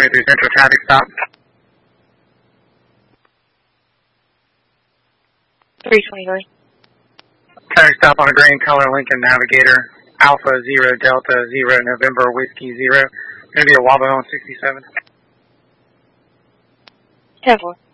323 Central traffic stop. 323. Traffic stop on a green color Lincoln Navigator, Alpha 0 Delta 0 November Whiskey 0. Going to be a Wabo on 67. 10-4.